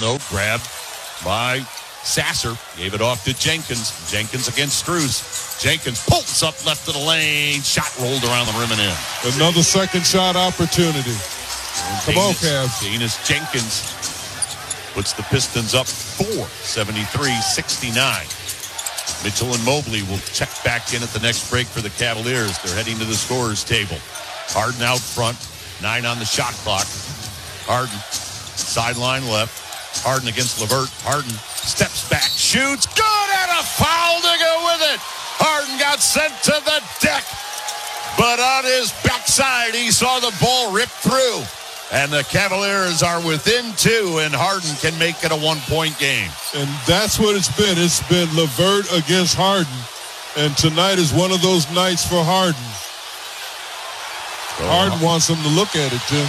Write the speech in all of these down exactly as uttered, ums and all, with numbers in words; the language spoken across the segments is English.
though, grabbed by Sasser. Gave it off to Jenkins. Jenkins against Strus. Jenkins pulls up left of the lane. Shot rolled around the rim and in. Another second shot opportunity. Come on, Cavs. Danis Jenkins puts the Pistons up four, seventy-three sixty-nine. Mitchell and Mobley will check back in at the next break for the Cavaliers. They're heading to the scorer's table. Harden out front. Nine on the shot clock. Harden, sideline left. Harden against LeVert. Harden steps back, shoots. Good, and a foul to go with it. Harden got sent to the deck. But on his backside, he saw the ball rip through. And the Cavaliers are within two, and Harden can make it a one-point game. And that's what it's been. It's been LeVert against Harden. And tonight is one of those nights for Harden. So Harden uh, wants him to look at it, too.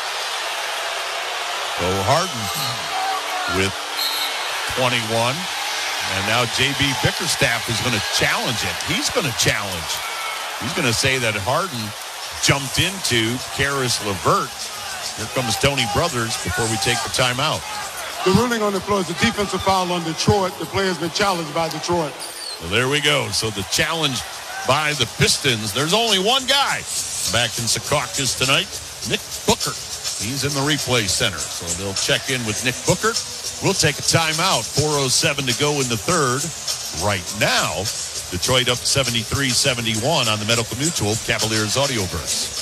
So Harden with twenty-one. And now J B Bickerstaff is going to challenge it. He's going to challenge. He's going to say that Harden jumped into Caris LeVert. Here comes Tony Brothers before we take the timeout. The ruling on the floor is a defensive foul on Detroit. The player's been challenged by Detroit. Well, there we go. So the challenge by the Pistons. There's only one guy back in Secaucus tonight, Nick Booker. He's in the replay center. So they'll check in with Nick Booker. We'll take a timeout. four oh seven to go in the third. Right now, Detroit up seventy-three seventy-one on the Medical Mutual Cavaliers Audioverse.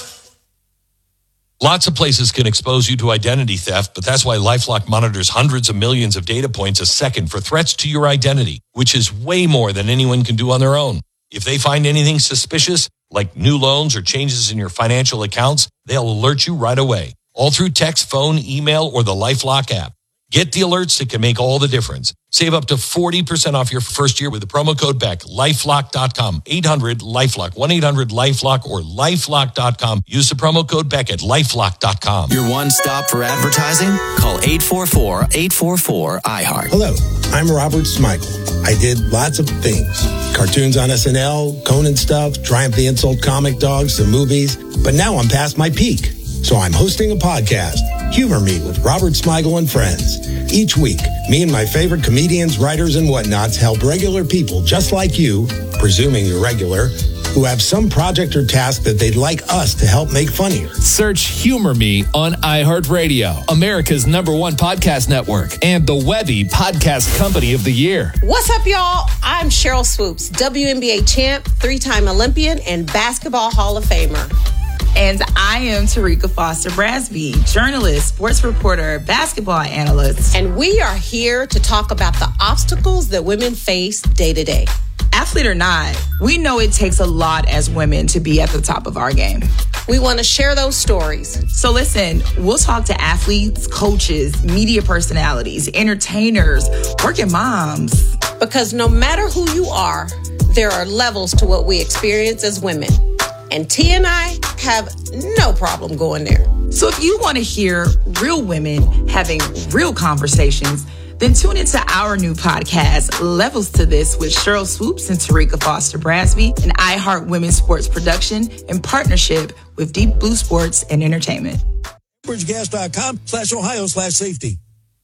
Lots of places can expose you to identity theft, but that's why LifeLock monitors hundreds of millions of data points a second for threats to your identity, which is way more than anyone can do on their own. If they find anything suspicious, like new loans or changes in your financial accounts, they'll alert you right away, all through text, phone, email, or the LifeLock app. Get the alerts that can make all the difference. Save up to forty percent off your first year with the promo code B E C K. LifeLock dot com, eight hundred LifeLock, one eight hundred LifeLock, or LifeLock dot com. Use the promo code B E C K at LifeLock dot com. Your one stop for advertising? Call eight four four, eight four four, I heart. Hello, I'm Robert Smigel. I did lots of things. Cartoons on S N L, Conan stuff, Triumph the Insult comic dogs, the movies. But now I'm past my peak. So I'm hosting a podcast, Humor Me with Robert Smigel and Friends. Each week, me and my favorite comedians, writers, and whatnots help regular people just like you, presuming you're regular, who have some project or task that they'd like us to help make funnier. Search Humor Me on iHeartRadio, America's number one podcast network, and the Webby Podcast Company of the Year. What's up, y'all? I'm Cheryl Swoops, W N B A champ, three-time Olympian, and Basketball Hall of Famer. And I am Tarika Foster Brasby, journalist, sports reporter, basketball analyst. And we are here to talk about the obstacles that women face day to day. Athlete or not, we know it takes a lot as women to be at the top of our game. We want to share those stories. So listen, we'll talk to athletes, coaches, media personalities, entertainers, working moms. Because no matter who you are, there are levels to what we experience as women. And T and I have no problem going there. So if you want to hear real women having real conversations, then tune into our new podcast, Levels to This, with Cheryl Swoops and Tarika Foster Brasby, an iHeart Women's Sports production in partnership with Deep Blue Sports and Entertainment. bridgegas.com slash Ohio slash safety.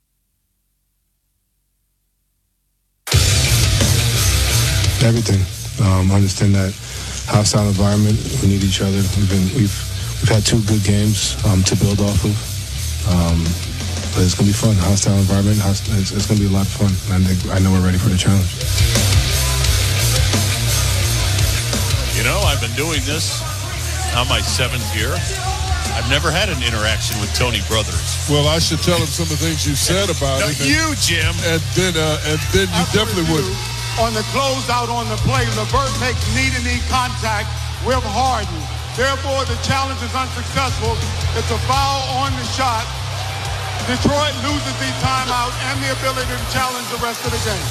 Everything. Um, understand that hostile environment. We need each other. We've been we've we've had two good games um, to build off of. Um, but it's gonna be fun. Hostile environment. Host- it's, it's gonna be a lot of fun. And I think I know we're ready for the challenge. You know, I've been doing this on my seventh year. I've never had an interaction with Tony Brothers. Well, I should tell him some of the things you said about no, it. You, Jim. And then, uh, and then you definitely would. On the closeout on the play, LeVert makes knee-to-knee contact with Harden. Therefore, the challenge is unsuccessful. It's a foul on the shot. Detroit loses the timeout and the ability to challenge the rest of the game.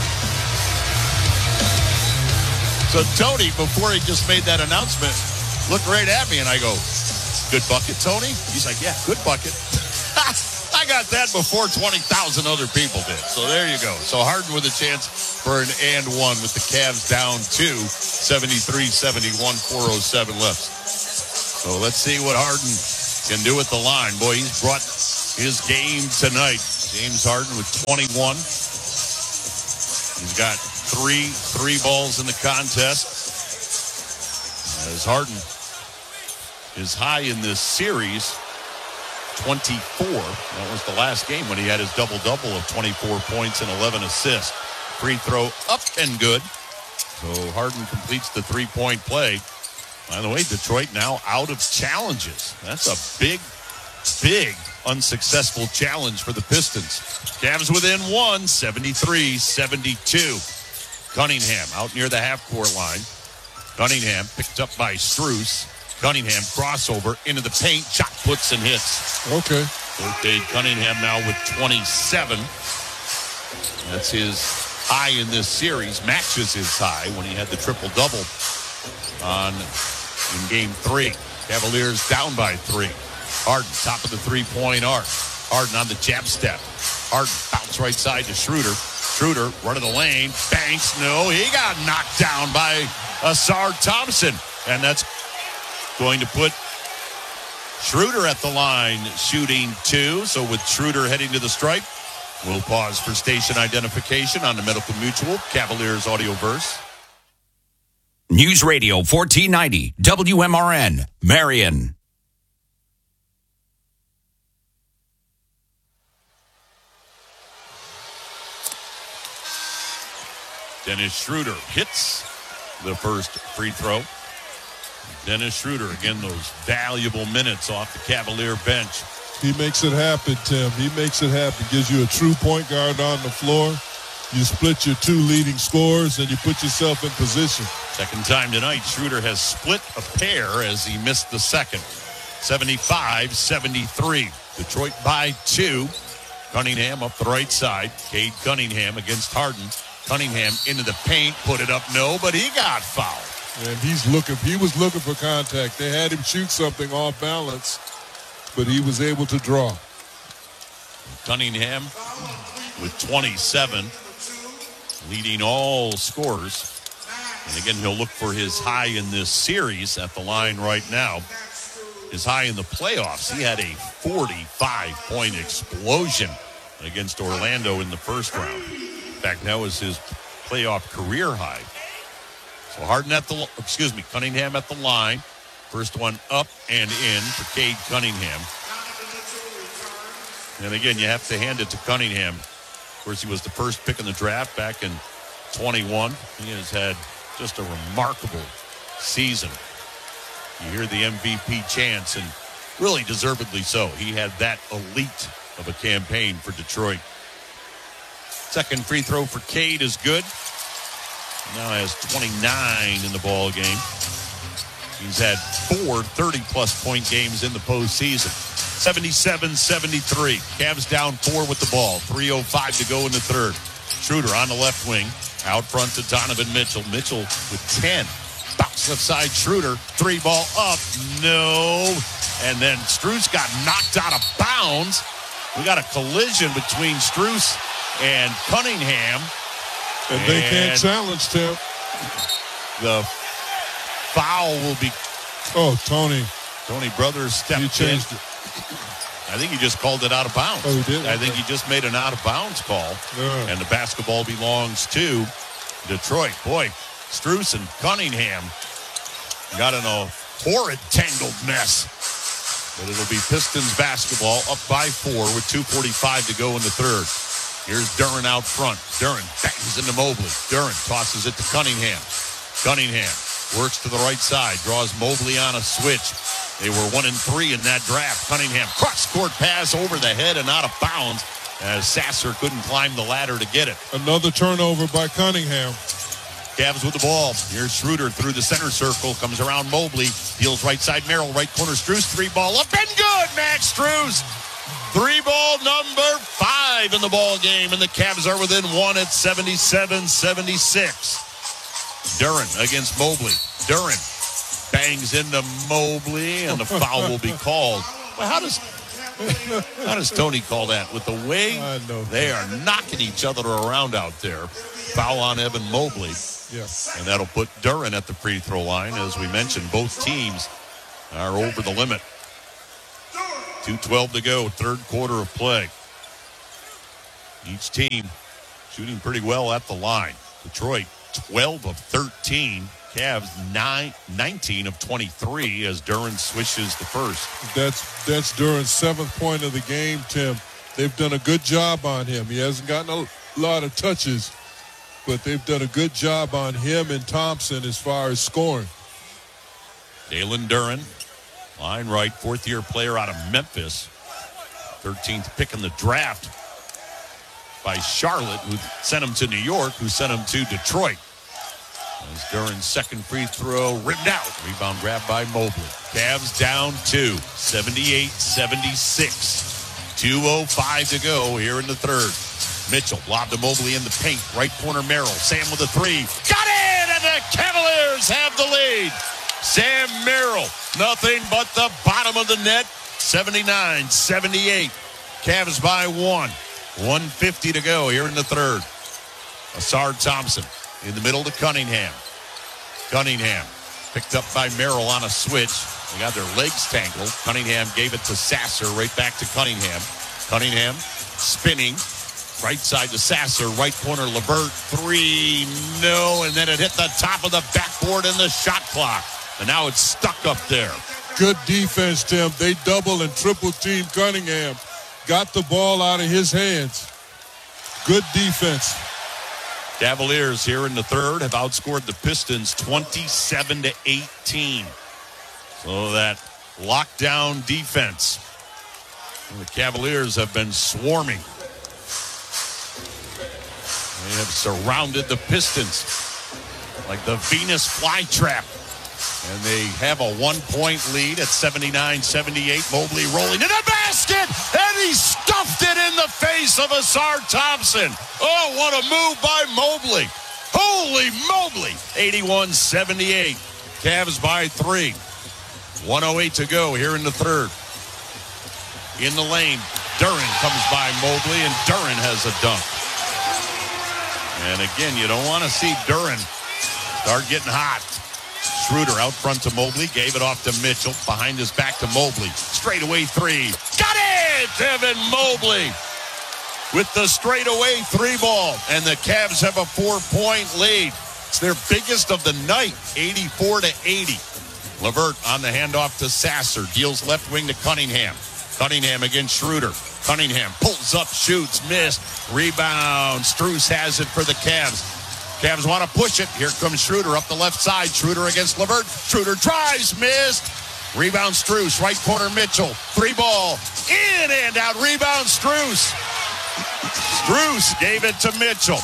So Tony, before he just made that announcement, looked right at me and I go, good bucket, Tony? He's like, yeah, good bucket. I got that before twenty thousand other people did. So there you go. So Harden with a chance for an and one with the Cavs down two, seventy-three seventy-one, four oh seven left. So let's see what Harden can do at the line. Boy, he's brought his game tonight James Harden with twenty-one. He's got three three balls in the contest. As Harden is high in this series, twenty-four. That was the last game when he had his double-double of twenty-four points and eleven assists. Free throw up and good. So Harden completes the three-point play. By the way, Detroit now out of challenges. That's a big, big unsuccessful challenge for the Pistons. Cavs within one, seventy-three seventy-two. Cunningham out near the half-court line. Cunningham picked up by Strus. Cunningham crossover into the paint. Shot puts and hits. Okay. Okay, Cunningham now with twenty-seven. That's his high in this series. Matches his high when he had the triple-double on in game three. Cavaliers down by three. Harden, top of the three-point arc. Harden on the jab step. Harden bounce right side to Schroeder. Schroeder, run of the lane. Banks, no. He got knocked down by Asar Thompson. And that's going to put Schroeder at the line shooting two. So with Schroeder heading to the stripe, we'll pause for station identification on the Medical Mutual Cavaliers Audioverse. News Radio fourteen ninety W M R N, Marion. Dennis Schroeder hits the first free throw. Dennis Schroeder, again, those valuable minutes off the Cavalier bench. He makes it happen, Tim. He makes it happen. Gives you a true point guard on the floor. You split your two leading scorers, and you put yourself in position. Second time tonight, Schroeder has split a pair as he missed the second. seventy-five seventy-three. Detroit by two. Cunningham up the right side. Cade Cunningham against Harden. Cunningham into the paint, put it up, no, but he got fouled. And he's looking, he was looking for contact. They had him shoot something off balance, but he was able to draw. Cunningham with twenty-seven, leading all scorers. And again, he'll look for his high in this series at the line right now. His high in the playoffs, he had a forty-five point explosion against Orlando in the first round. In fact, that was his playoff career high. So Harden at the, excuse me, Cunningham at the line. First one up and in for Cade Cunningham. And again, you have to hand it to Cunningham. Of course, he was the first pick in the draft back in twenty-one. He has had just a remarkable season. You hear the M V P chants, and really deservedly so. He had that elite of a campaign for Detroit. Second free throw for Cade is good. Now has twenty-nine in the ball game. He's had four thirty-plus point games in the postseason. seventy-seven seventy-three. Cavs down four with the ball. three oh five to go in the third. Schroeder on the left wing. Out front to Donovan Mitchell. Mitchell with ten. Bounce left side, Schroeder. Three ball up. No. And then Strus got knocked out of bounds. We got a collision between Strus and Cunningham. And they can't challenge Tim. The foul will be. Oh, Tony. Tony Brothers stepped he changed in. It. I think he just called it out of bounds. Oh, he did? I think he just made an out of bounds call. Yeah. And the basketball belongs to Detroit. Boy, Strus and Cunningham got in a horrid tangled mess. But it'll be Pistons basketball up by four with two forty-five to go in the third. Here's Duren out front. Duren bangs into Mobley. Duren tosses it to Cunningham. Cunningham works to the right side, draws Mobley on a switch. They were one and three in that draft. Cunningham cross-court pass over the head and out of bounds as Sasser couldn't climb the ladder to get it. Another turnover by Cunningham. Cavs with the ball. Here's Schroeder through the center circle. Comes around Mobley. Deals right side Merrill. Right corner Strus. Three ball up and good. Max Strus. Three ball number five in the ball game. And the Cavs are within one at seventy-seven seventy-six. Duren against Mobley. Duren bangs into Mobley. And the foul will be called. Well, how does... How does Tony call that? With the way they are knocking each other around out there. Foul on Evan Mobley. Yes. And that'll put Duren at the free throw line. As we mentioned, both teams are over the limit. two twelve to go, third quarter of play. Each team shooting pretty well at the line. Detroit, twelve of thirteen. Cavs, nine, nineteen of twenty-three as Duren swishes the first. That's that's Duren's seventh point of the game, Tim. They've done a good job on him. He hasn't gotten a lot of touches, but they've done a good job on him and Thompson as far as scoring. Jalen Duren, line right, fourth-year player out of Memphis. thirteenth pick in the draft by Charlotte, who sent him to New York, who sent him to Detroit. As Duren's second free throw ripped out. Rebound grabbed by Mobley. Cavs down two, seventy-eight seventy-six. two oh five to go here in the third. Mitchell lobbed to Mobley in the paint. Right corner Merrill. Sam with a three. Got it! And the Cavaliers have the lead. Sam Merrill. Nothing but the bottom of the net. seventy-nine seventy-eight. Cavs by one. one fifty to go here in the third. Asar Thompson in the middle to Cunningham. Cunningham picked up by Merrill on a switch. They got their legs tangled. Cunningham gave it to Sasser. Right back to Cunningham. Cunningham spinning. Right side to Sasser. Right corner LeVert. Three. No. And then it hit the top of the backboard in the shot clock. And now it's stuck up there. Good defense, Tim. They double and triple team Cunningham. Got the ball out of his hands. Good defense. Cavaliers here in the third have outscored the Pistons twenty-seven to eighteen. So that lockdown defense. The Cavaliers have been swarming. They have surrounded the Pistons like the Venus flytrap. And they have a one-point lead at seventy-nine seventy-eight. Mobley rolling to the basket, and he stuffed it in the face of Asar Thompson. Oh, what a move by Mobley. Holy Mobley. eighty-one seventy-eight. Cavs by three. one oh eight to go here in the third. In the lane, Duren comes by Mobley, and Duren has a dunk. And again, you don't want to see Duren start getting hot. Schroeder out front to Mobley, gave it off to Mitchell. Behind his back to Mobley. Straightaway three. Got it! Evan Mobley with the straightaway three ball. And the Cavs have a four-point lead. It's their biggest of the night, eighty-four to eighty. LeVert on the handoff to Sasser. Deals left wing to Cunningham. Cunningham against Schroeder. Cunningham pulls up, shoots, missed. Rebound. Strus has it for the Cavs. Cavs want to push it. Here comes Schroeder up the left side. Schroeder against LeVert. Schroeder drives, missed. Rebound Strus. Right corner Mitchell. Three ball. In and out. Rebound Strus. Strus gave it to Mitchell.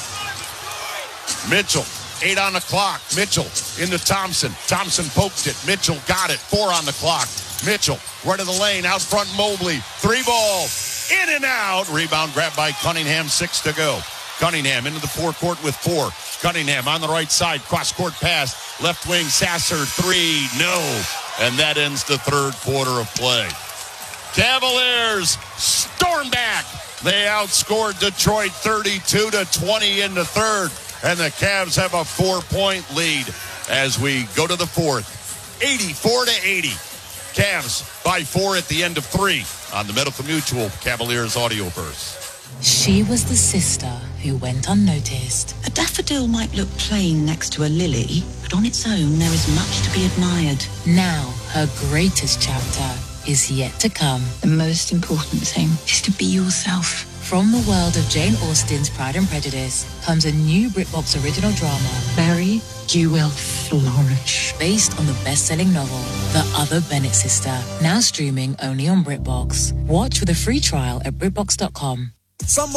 Mitchell. Eight on the clock. Mitchell into Thompson. Thompson poked it. Mitchell got it. Four on the clock. Mitchell. Right of the lane. Out front Mobley. Three ball. In and out. Rebound grabbed by Cunningham. Six to go. Cunningham into the forecourt with four. Cunningham on the right side. Cross-court pass. Left wing Sasser. Three. No. And that ends the third quarter of play. Cavaliers storm back. They outscored Detroit thirty-two to twenty in the third. And the Cavs have a four-point lead as we go to the fourth. eighty-four to eighty. Cavs by four at the end of three on the Medical Mutual Cavaliers Audioverse. She was the sister who went unnoticed. A daffodil might look plain next to a lily, but on its own there is much to be admired. Now, her greatest chapter is yet to come. The most important thing is to be yourself. From the world of Jane Austen's Pride and Prejudice comes a new BritBox original drama. Mary, you will flourish. Based on the best-selling novel, The Other Bennett Sister, now streaming only on BritBox. Watch with a free trial at BritBox dot com. Some